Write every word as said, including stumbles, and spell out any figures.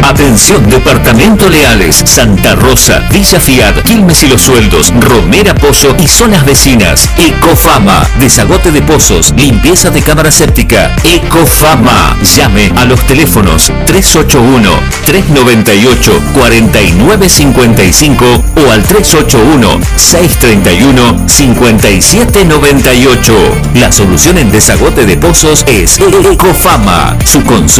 Atención, Departamento Leales, Santa Rosa, Villa Fiat, Quilmes y Los Sueldos, Romera Pozo y zonas vecinas. Ecofama, desagote de pozos, limpieza de cámara séptica. Ecofama. Llame a los teléfonos tres ocho uno, tres nueve ocho, cuatro nueve cinco cinco o al tres ocho uno, seis tres uno, cinco siete nueve ocho. La solución en desagote de pozos es Ecofama. Su consumo